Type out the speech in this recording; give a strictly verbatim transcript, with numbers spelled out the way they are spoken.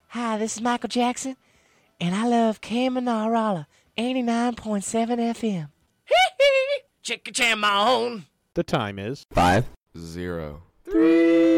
Hi, this is Michael Jackson, and I love Kamanarala, eighty-nine point seven F M. Chicka-cham-on. The time is Five. Zero. Three.